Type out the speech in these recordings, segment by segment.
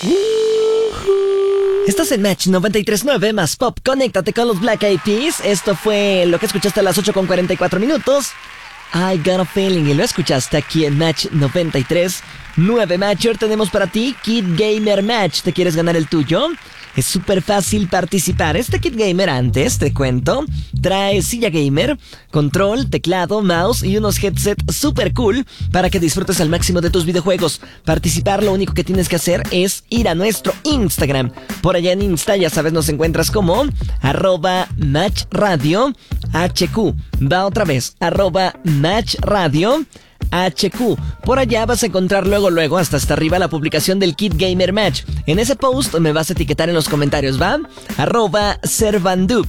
Estás en Match 93.9 más Pop. Conéctate con los Black Eyed Peas. Esto fue lo que escuchaste a las 8:44 minutos. I Got a Feeling, y lo escuchaste aquí en Match 93.9. Matcher, tenemos para ti Kid Gamer Match. ¿Te quieres ganar el tuyo? Es súper fácil participar. Este Kit Gamer, antes te cuento, trae silla gamer, control, teclado, mouse y unos headsets súper cool para que disfrutes al máximo de tus videojuegos. Participar, lo único que tienes que hacer es ir a nuestro Instagram. Por allá en Insta, ya sabes, nos encuentras como @MatchRadioHQ. Va otra vez, @MatchRadioHQ. Por allá vas a encontrar luego hasta arriba la publicación del Kid Gamer Match. En ese post me vas a etiquetar en los comentarios, ¿va? @Servandup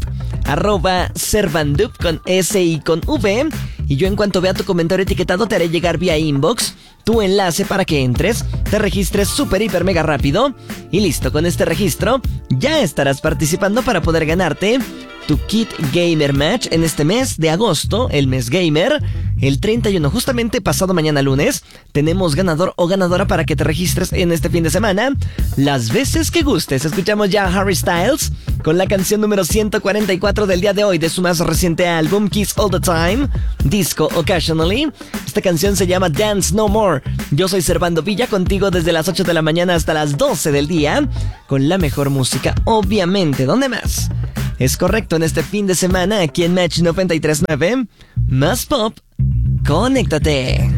con S y con V. Y yo, en cuanto vea tu comentario etiquetado, te haré llegar vía inbox tu enlace para que entres, te registres súper hiper mega rápido. Y listo, con este registro ya estarás participando para poder ganarte tu Kit Gamer Match en este mes de agosto, el mes gamer. El 31, justamente pasado mañana lunes, tenemos ganador o ganadora para que te registres en este fin de semana las veces que gustes. Escuchamos ya a Harry Styles con la canción número 144 del día de hoy de su más reciente álbum Kiss All the Time, Disco Occasionally. Esta canción se llama Dance No More. Yo soy Servando Villa, contigo desde las 8 de la mañana hasta las 12 del día, con la mejor música, obviamente. ¿Dónde más? Es correcto, en este fin de semana aquí en Match 93.9, más Pop. Conéctate.